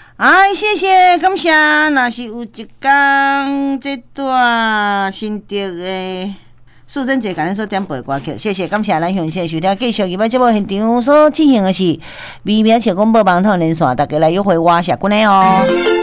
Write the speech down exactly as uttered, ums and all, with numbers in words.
哎，谢谢，感谢。若是有一天这段心得的素贞姐，甲咱所点播的歌曲，谢谢，感谢咱详细收听。继续入来节目现场所进行的是微妙情广播网通连线，大家来约会我谢君的哦。